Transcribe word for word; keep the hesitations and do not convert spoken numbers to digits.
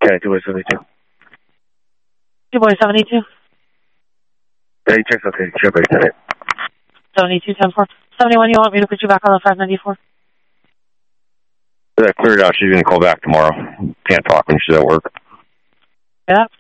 Okay, two seventy-two. two boy seventy-two. Yeah, he checks okay. Sure, but it's seventy-two, ten four. seventy-one, you want me to put you back on the five ninety-four? Yeah, cleared out. She's going to call back tomorrow. Can't talk when she's at work. Yeah.